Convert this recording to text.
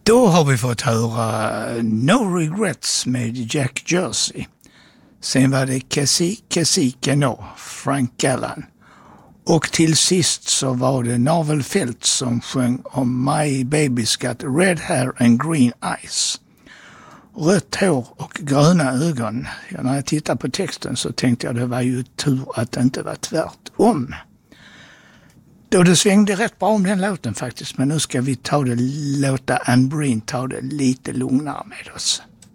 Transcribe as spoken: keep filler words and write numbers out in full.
Då har vi fått höra No Regrets med Jack Jersey. Sen var det Kessie Kessie Keno, Frank Gallan. Och till sist så var det Navel Felt som sjöng om My Baby's Got Red Hair and Green Eyes. Rött hår och gröna ögon. Ja, när jag tittar på texten så tänkte jag det var ju tur att det inte var tvärtom. Då det svängde rätt bra om den låten faktiskt. Men nu ska vi ta det, låta Anne Breen ta det lite lugnare med oss.